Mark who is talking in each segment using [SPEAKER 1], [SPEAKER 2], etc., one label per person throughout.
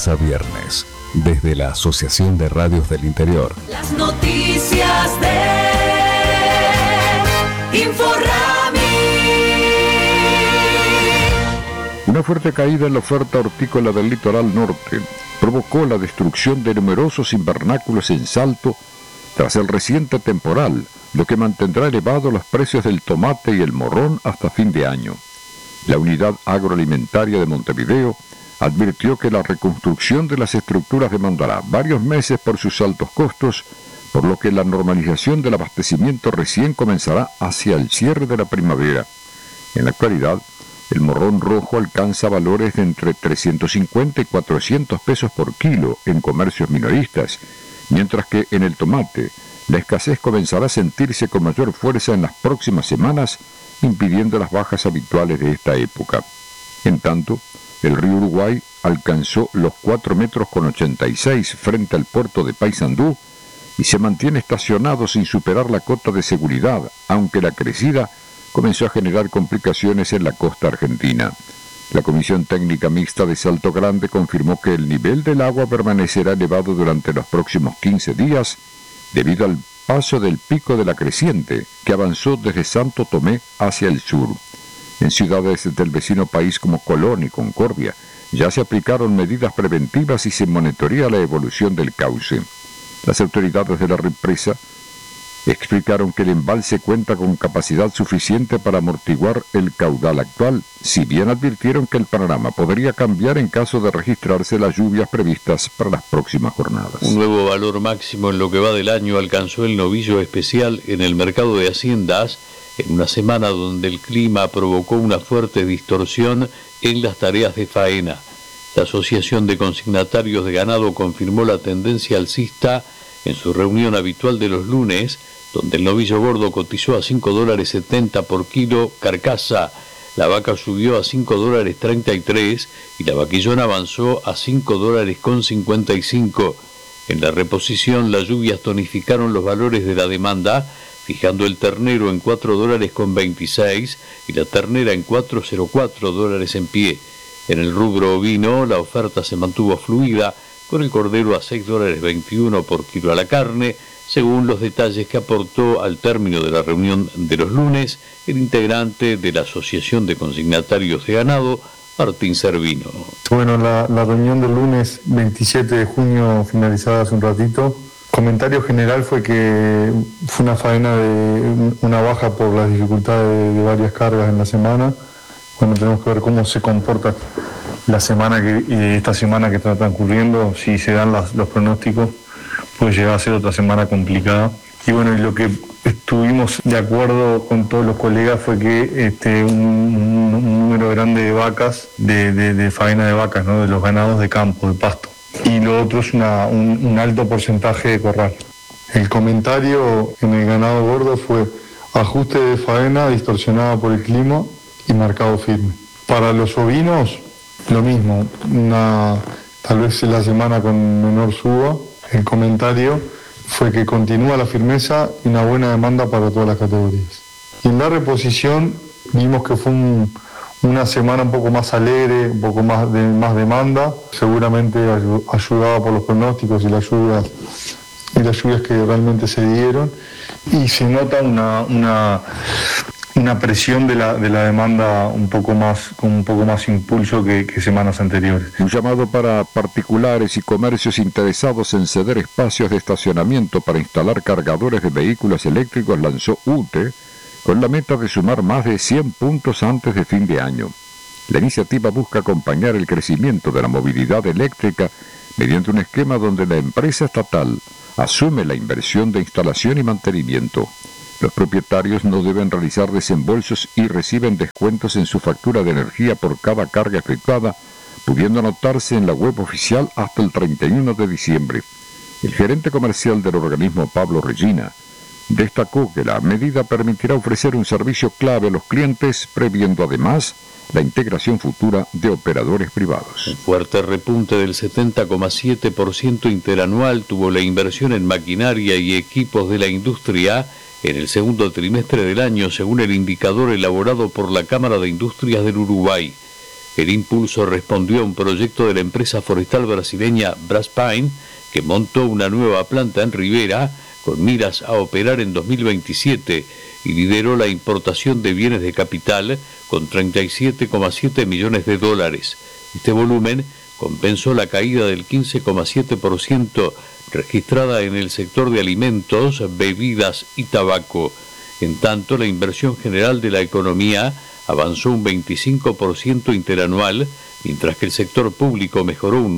[SPEAKER 1] lunes a viernes, desde la Asociación de Radios del Interior.
[SPEAKER 2] Las noticias de Inforrami.
[SPEAKER 3] Una fuerte caída en la oferta hortícola del litoral norte provocó la destrucción de numerosos invernáculos en Salto tras el reciente temporal, lo que mantendrá elevados los precios del tomate y el morrón hasta fin de año. La Unidad Agroalimentaria de Montevideo advirtió que la reconstrucción de las estructuras demandará varios meses por sus altos costos, por lo que la normalización del abastecimiento recién comenzará hacia el cierre de la primavera. En la actualidad, el morrón rojo alcanza valores de entre 350 y 400 pesos por kilo en comercios minoristas, mientras que en el tomate la escasez comenzará a sentirse con mayor fuerza en las próximas semanas, impidiendo las bajas habituales de esta época. En tanto, el río Uruguay alcanzó los 4,86 metros frente al puerto de Paysandú y se mantiene estacionado sin superar la cota de seguridad, aunque la crecida comenzó a generar complicaciones en la costa argentina. La Comisión Técnica Mixta de Salto Grande confirmó que el nivel del agua permanecerá elevado durante los próximos 15 días debido al paso del pico de la creciente que avanzó desde Santo Tomé hacia el sur. En ciudades del vecino país como Colón y Concordia ya se aplicaron medidas preventivas y se monitorea la evolución del cauce. Las autoridades de la represa explicaron que el embalse cuenta con capacidad suficiente para amortiguar el caudal actual, si bien advirtieron que el panorama podría cambiar en caso de registrarse las lluvias previstas para las próximas jornadas.
[SPEAKER 4] Un nuevo valor máximo en lo que va del año alcanzó el novillo especial en el mercado de haciendas, en una semana donde el clima provocó una fuerte distorsión en las tareas de faena. La Asociación de Consignatarios de Ganado confirmó la tendencia alcista en su reunión habitual de los lunes, donde el novillo gordo cotizó a $5.70 por kilo carcasa, la vaca subió a $5.33 y la vaquillona avanzó a $5.55. En la reposición, las lluvias tonificaron los valores de la demanda, fijando el ternero en $4.26 y la ternera en $4.04 en pie. En el rubro ovino, la oferta se mantuvo fluida, con el cordero a $6.21 por kilo a la carne, según los detalles que aportó al término de la reunión de los lunes el integrante de la Asociación de Consignatarios de Ganado, Martín Servino.
[SPEAKER 5] Bueno, la reunión del lunes 27 de junio finalizada hace un ratito. Comentario general fue que fue una faena de una baja por las dificultades de varias cargas en la semana. Bueno, tenemos que ver cómo se comporta esta semana que está transcurriendo, si se dan los pronósticos, puede llegar a ser otra semana complicada. Y bueno, y lo que estuvimos de acuerdo con todos los colegas fue que un número grande de vacas, de faena de vacas, ¿no? De los ganados de campo, de pasto. Y lo otro es un alto porcentaje de corral. El comentario en el ganado gordo fue ajuste de faena distorsionada por el clima y mercado firme. Para los ovinos, lo mismo, tal vez la semana con menor suba. El comentario fue que continúa la firmeza y una buena demanda para todas las categorías. Y en la reposición vimos que fue una semana un poco más alegre, un poco más demanda, seguramente ayudada por los pronósticos y las lluvias que realmente se dieron, y se nota una presión de la demanda con un poco más impulso que semanas anteriores.
[SPEAKER 3] Un llamado para particulares y comercios interesados en ceder espacios de estacionamiento para instalar cargadores de vehículos eléctricos lanzó UTE, con la meta de sumar más de 100 puntos antes de fin de año. La iniciativa busca acompañar el crecimiento de la movilidad eléctrica mediante un esquema donde la empresa estatal asume la inversión de instalación y mantenimiento. Los propietarios no deben realizar desembolsos y reciben descuentos en su factura de energía por cada carga efectuada, pudiendo anotarse en la web oficial hasta el 31 de diciembre. El gerente comercial del organismo, Pablo Regina, destacó que la medida permitirá ofrecer un servicio clave a los clientes, previendo además la integración futura de operadores privados.
[SPEAKER 4] Un fuerte repunte del 70,7% interanual tuvo la inversión en maquinaria y equipos de la industria en el segundo trimestre del año, según el indicador elaborado por la Cámara de Industrias del Uruguay. El impulso respondió a un proyecto de la empresa forestal brasileña Braspain, que montó una nueva planta en Rivera con miras a operar en 2027 y lideró la importación de bienes de capital con 37,7 millones de dólares. Este volumen compensó la caída del 15,7% registrada en el sector de alimentos, bebidas y tabaco. En tanto, la inversión general de la economía avanzó un 25% interanual, mientras que el sector público mejoró un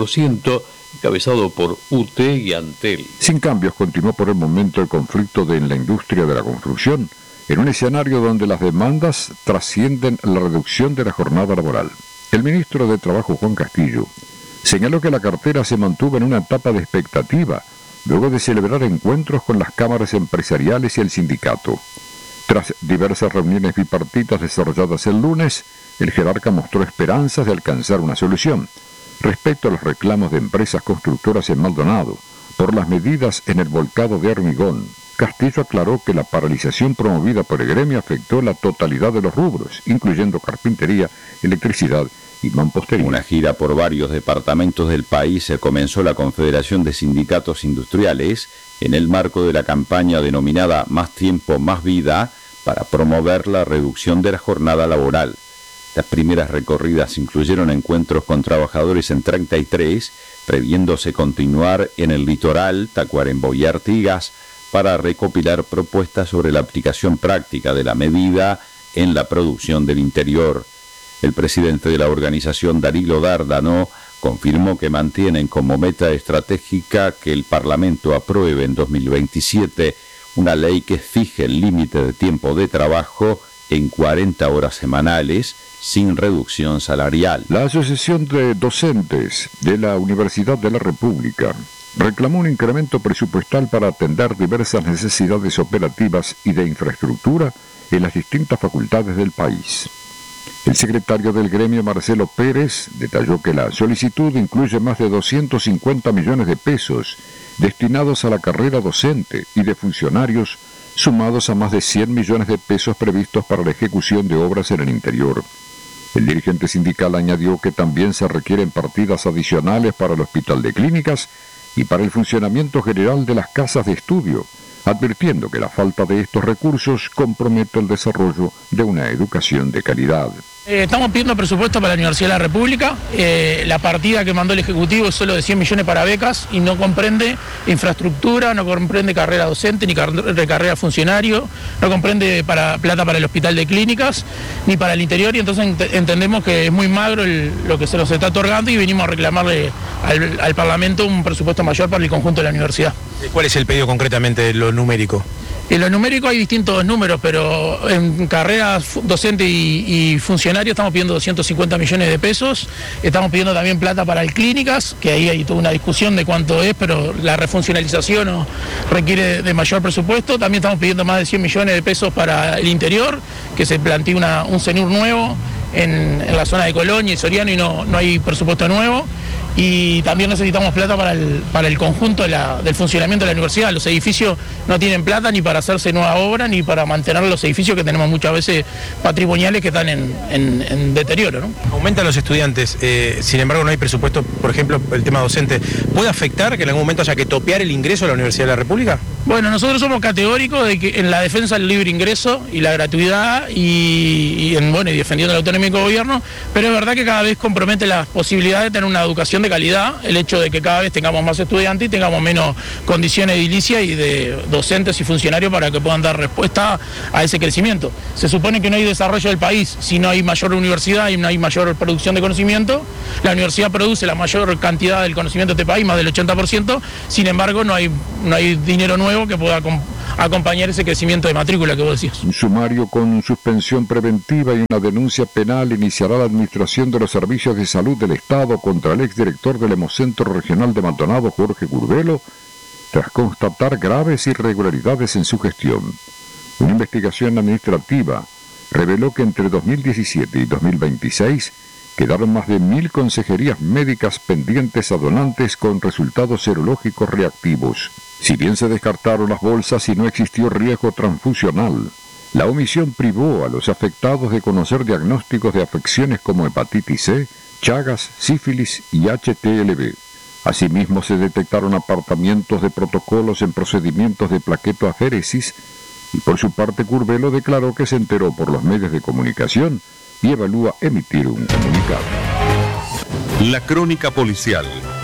[SPEAKER 4] 9%, encabezado por UTE y Antel.
[SPEAKER 3] Sin cambios, continuó por el momento el conflicto en la industria de la construcción, en un escenario donde las demandas trascienden la reducción de la jornada laboral. El ministro de Trabajo, Juan Castillo, señaló que la cartera se mantuvo en una etapa de expectativa, luego de celebrar encuentros con las cámaras empresariales y el sindicato. Tras diversas reuniones bipartitas desarrolladas el lunes, el jerarca mostró esperanzas de alcanzar una solución respecto a los reclamos de empresas constructoras en Maldonado por las medidas en el volcado de hormigón. Castillo aclaró que la paralización promovida por el gremio afectó la totalidad de los rubros, incluyendo carpintería, electricidad y mampostería.
[SPEAKER 6] Una gira por varios departamentos del país se comenzó la Confederación de Sindicatos Industriales en el marco de la campaña denominada Más Tiempo, Más Vida, para promover la reducción de la jornada laboral. Las primeras recorridas incluyeron encuentros con trabajadores en 33, previéndose continuar en el litoral, Tacuarembó y Artigas, para recopilar propuestas sobre la aplicación práctica de la medida en la producción del interior. El presidente de la organización, Darilo Dárdano, confirmó que mantienen como meta estratégica que el Parlamento apruebe en 2027 una ley que fije el límite de tiempo de trabajo en 40 horas semanales, sin reducción salarial.
[SPEAKER 3] La Asociación de Docentes de la Universidad de la República reclamó un incremento presupuestal para atender diversas necesidades operativas y de infraestructura en las distintas facultades del país. El secretario del gremio, Marcelo Pérez, detalló que la solicitud incluye más de 250 millones de pesos destinados a la carrera docente y de funcionarios, sumados a más de 100 millones de pesos previstos para la ejecución de obras en el interior. El dirigente sindical añadió que también se requieren partidas adicionales para el Hospital de Clínicas y para el funcionamiento general de las casas de estudio, advirtiendo que la falta de estos recursos compromete el desarrollo de una educación de calidad.
[SPEAKER 7] Estamos pidiendo presupuesto para la Universidad de la República. La partida que mandó el Ejecutivo es solo de 100 millones para becas y no comprende infraestructura, no comprende carrera docente, ni carrera funcionario, no comprende plata para el Hospital de Clínicas, ni para el interior, y entonces entendemos que es muy magro lo que se nos está otorgando y venimos a reclamarle al Parlamento un presupuesto mayor para el conjunto de la universidad.
[SPEAKER 8] ¿Cuál es el pedido concretamente de lo numérico?
[SPEAKER 7] En lo numérico hay distintos números, pero en carreras docente y funcionario estamos pidiendo 250 millones de pesos. Estamos pidiendo también plata para el clínicas, que ahí hay toda una discusión de cuánto es, pero la refuncionalización requiere de mayor presupuesto. También estamos pidiendo más de 100 millones de pesos para el interior, que se plantee un CENUR nuevo en la zona de Colonia y Soriano y no hay presupuesto nuevo. Y también necesitamos plata para el conjunto del funcionamiento de la universidad. Los edificios no tienen plata ni para hacerse nueva obra ni para mantener los edificios que tenemos muchas veces patrimoniales que están en deterioro, ¿no?
[SPEAKER 8] Aumentan los estudiantes, sin embargo no hay presupuesto, por ejemplo, el tema docente. ¿Puede afectar que en algún momento haya que topear el ingreso a la Universidad de la República?
[SPEAKER 7] Bueno, nosotros somos categóricos de que en la defensa del libre ingreso y la gratuidad y defendiendo la autonomía del gobierno, pero es verdad que cada vez compromete las posibilidades de tener una educación de calidad, el hecho de que cada vez tengamos más estudiantes y tengamos menos condiciones edilicias y de docentes y funcionarios para que puedan dar respuesta a ese crecimiento. Se supone que no hay desarrollo del país si no hay mayor universidad y no hay mayor producción de conocimiento. La universidad produce la mayor cantidad del conocimiento de este país, más del 80%, sin embargo no hay dinero nuevo que pueda acompañar ese crecimiento de matrícula que vos decías.
[SPEAKER 3] Un sumario con suspensión preventiva y una denuncia penal iniciará la Administración de los Servicios de Salud del Estado contra el exdirector del Hemocentro Regional de Maldonado, Jorge Curvelo, tras constatar graves irregularidades en su gestión. Una investigación administrativa reveló que entre 2017 y 2026 quedaron más de 1.000 consejerías médicas pendientes a donantes con resultados serológicos reactivos. Si bien se descartaron las bolsas y no existió riesgo transfusional, La omisión privó a los afectados de conocer diagnósticos de afecciones como hepatitis C, Chagas, sífilis y HTLV. Asimismo, se detectaron apartamientos de protocolos en procedimientos de plaquetoaféresis y por su parte Curvelo declaró que se enteró por los medios de comunicación y evalúa emitir un comunicado.
[SPEAKER 1] La crónica policial.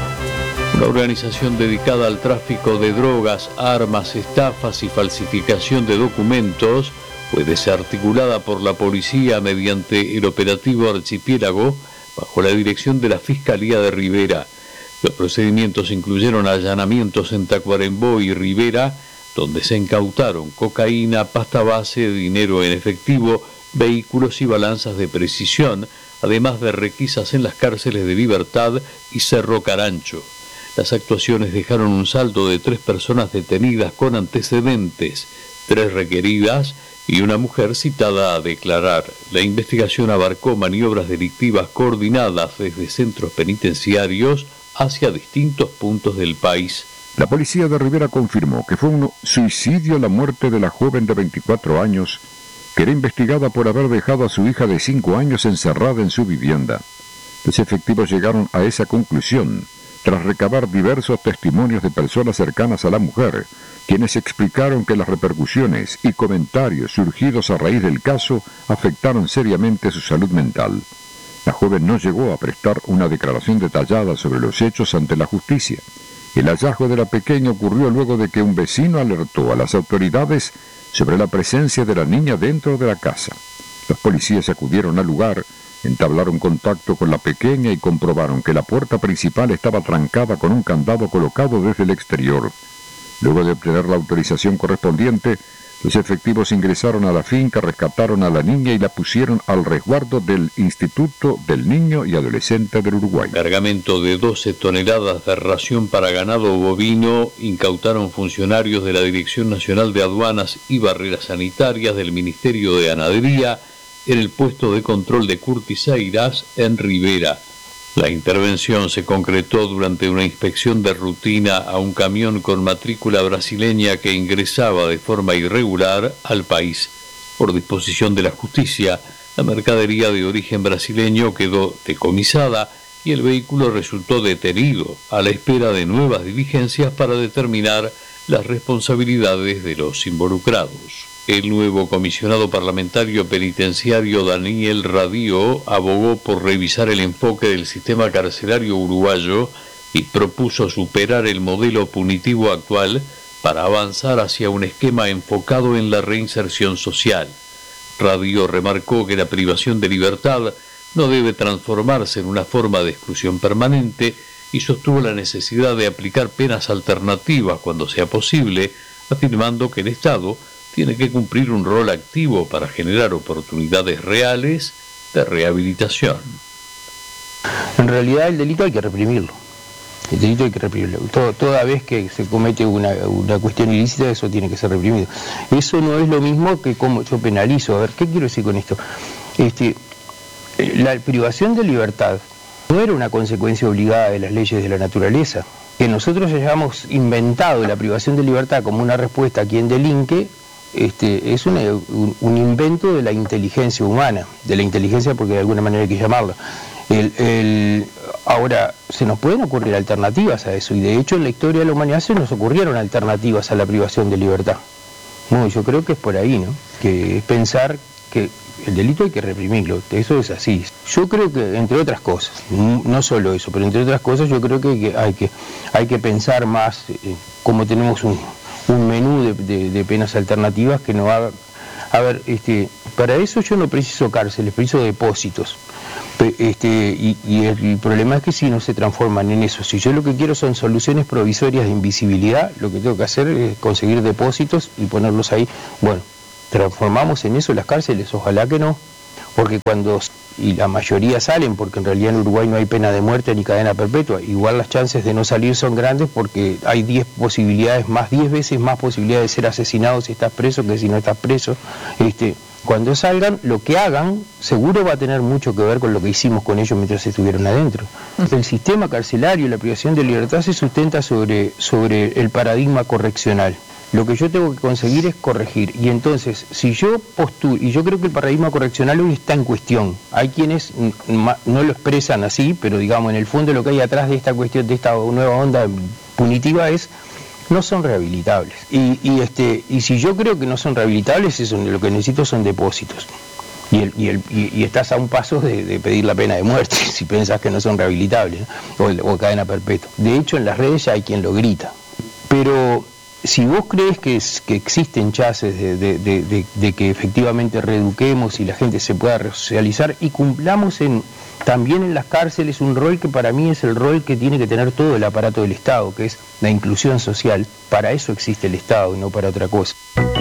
[SPEAKER 4] Una organización dedicada al tráfico de drogas, armas, estafas y falsificación de documentos fue desarticulada por la policía mediante el operativo Archipiélago bajo la dirección de la Fiscalía de Rivera. Los procedimientos incluyeron allanamientos en Tacuarembó y Rivera, donde se incautaron cocaína, pasta base, dinero en efectivo, vehículos y balanzas de precisión, además de requisas en las cárceles de Libertad y Cerro Carancho. Las actuaciones dejaron un saldo de 3 personas detenidas con antecedentes, 3 requeridas y una mujer citada a declarar. La investigación abarcó maniobras delictivas coordinadas desde centros penitenciarios hacia distintos puntos del país.
[SPEAKER 3] La policía de Rivera confirmó que fue un suicidio la muerte de la joven de 24 años, que era investigada por haber dejado a su hija de 5 años encerrada en su vivienda. Los efectivos llegaron a esa conclusión tras recabar diversos testimonios de personas cercanas a la mujer, quienes explicaron que las repercusiones y comentarios surgidos a raíz del caso afectaron seriamente su salud mental. La joven no llegó a prestar una declaración detallada sobre los hechos ante la justicia. El hallazgo de la pequeña ocurrió luego de que un vecino alertó a las autoridades sobre la presencia de la niña dentro de la casa. Los policías acudieron al lugar, entablaron contacto con la pequeña y comprobaron que la puerta principal estaba trancada con un candado colocado desde el exterior. Luego de obtener la autorización correspondiente, los efectivos ingresaron a la finca, rescataron a la niña y la pusieron al resguardo del Instituto del Niño y Adolescente del Uruguay.
[SPEAKER 4] Cargamento de 12 toneladas de ración para ganado bovino incautaron funcionarios de la Dirección Nacional de Aduanas y Barreras Sanitarias del Ministerio de Ganadería en el puesto de control de Curtiseiras en Rivera. La intervención se concretó durante una inspección de rutina a un camión con matrícula brasileña que ingresaba de forma irregular al país. Por disposición de la justicia, la mercadería de origen brasileño quedó decomisada y el vehículo resultó detenido a la espera de nuevas diligencias para determinar las responsabilidades de los involucrados. El nuevo comisionado parlamentario penitenciario Daniel Radío abogó por revisar el enfoque del sistema carcelario uruguayo y propuso superar el modelo punitivo actual para avanzar hacia un esquema enfocado en la reinserción social. Radío remarcó que la privación de libertad no debe transformarse en una forma de exclusión permanente y sostuvo la necesidad de aplicar penas alternativas cuando sea posible, afirmando que el Estado tiene que cumplir un rol activo para generar oportunidades reales de rehabilitación.
[SPEAKER 9] En realidad el delito hay que reprimirlo. El delito hay que reprimirlo. Toda vez que se comete una cuestión ilícita, eso tiene que ser reprimido. Eso no es lo mismo que como yo penalizo. A ver, ¿qué quiero decir con esto? La privación de libertad no era una consecuencia obligada de las leyes de la naturaleza. Que nosotros hayamos inventado la privación de libertad como una respuesta a quien delinque, es un invento de la inteligencia humana, de la inteligencia porque de alguna manera hay que llamarla. Ahora, se nos pueden ocurrir alternativas a eso, y de hecho en la historia de la humanidad se nos ocurrieron alternativas a la privación de libertad. No, yo creo que es por ahí, ¿no? Que es pensar que el delito hay que reprimirlo, eso es así. Yo creo que, entre otras cosas, no solo eso, pero entre otras cosas yo creo que hay que pensar más, como tenemos un menú de penas alternativas que no haga... A ver, para eso yo no preciso cárceles, preciso depósitos. Y el problema es que si no se transforman en eso, si yo lo que quiero son soluciones provisorias de invisibilidad, lo que tengo que hacer es conseguir depósitos y ponerlos ahí. Bueno, transformamos en eso las cárceles, ojalá que no, porque y la mayoría salen, porque en realidad en Uruguay no hay pena de muerte ni cadena perpetua, igual las chances de no salir son grandes porque hay 10 veces más posibilidades de ser asesinado si estás preso que si no estás preso. Cuando salgan, lo que hagan seguro va a tener mucho que ver con lo que hicimos con ellos mientras estuvieron adentro. El sistema carcelario y la privación de libertad se sustenta sobre el paradigma correccional. Lo que yo tengo que conseguir es corregir. Y entonces, si yo postulo, y yo creo que el paradigma correccional hoy está en cuestión. Hay quienes no lo expresan así, pero digamos, en el fondo lo que hay atrás de esta cuestión, de esta nueva onda punitiva es, no son rehabilitables. Y si yo creo que no son rehabilitables, lo que necesito son depósitos. Y estás a un paso de pedir la pena de muerte, si piensas que no son rehabilitables, ¿no? o cadena perpetua. De hecho, en las redes ya hay quien lo grita. Pero si vos crees que existen chances de que efectivamente reeduquemos y la gente se pueda resocializar y cumplamos también en las cárceles un rol que para mí es el rol que tiene que tener todo el aparato del Estado, que es la inclusión social, para eso existe el Estado y no para otra cosa.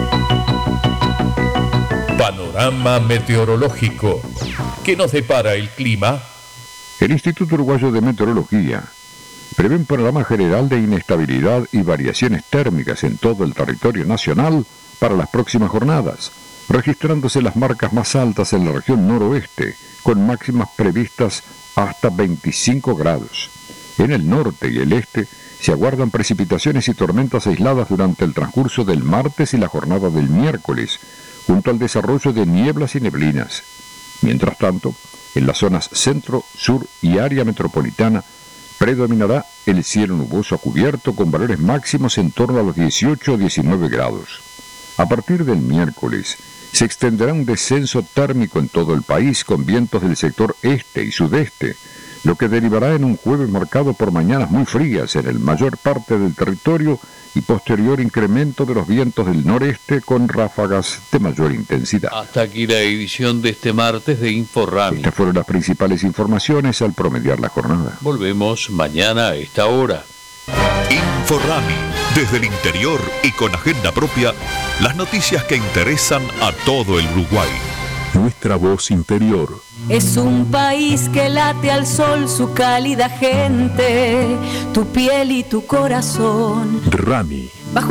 [SPEAKER 10] Panorama meteorológico. ¿Qué nos depara el clima?
[SPEAKER 3] El Instituto Uruguayo de Meteorología prevé un panorama general de inestabilidad y variaciones térmicas en todo el territorio nacional para las próximas jornadas, registrándose las marcas más altas en la región noroeste, con máximas previstas hasta 25 grados. En el norte y el este se aguardan precipitaciones y tormentas aisladas durante el transcurso del martes y la jornada del miércoles, junto al desarrollo de nieblas y neblinas. Mientras tanto, en las zonas centro, sur y área metropolitana, predominará el cielo nuboso a cubierto con valores máximos en torno a los 18 o 19 grados. A partir del miércoles, se extenderá un descenso térmico en todo el país con vientos del sector este y sudeste, lo que derivará en un jueves marcado por mañanas muy frías en la mayor parte del territorio y posterior incremento de los vientos del noreste con ráfagas de mayor intensidad.
[SPEAKER 4] Hasta aquí la edición de este martes de InfoRami.
[SPEAKER 3] Estas fueron las principales informaciones al promediar la jornada.
[SPEAKER 4] Volvemos mañana a esta hora.
[SPEAKER 11] InfoRami, desde el interior y con agenda propia, las noticias que interesan a todo el Uruguay.
[SPEAKER 1] Nuestra voz interior.
[SPEAKER 2] Es un país que late al sol su cálida gente, tu piel y tu corazón.
[SPEAKER 1] Rami.
[SPEAKER 2] Bajo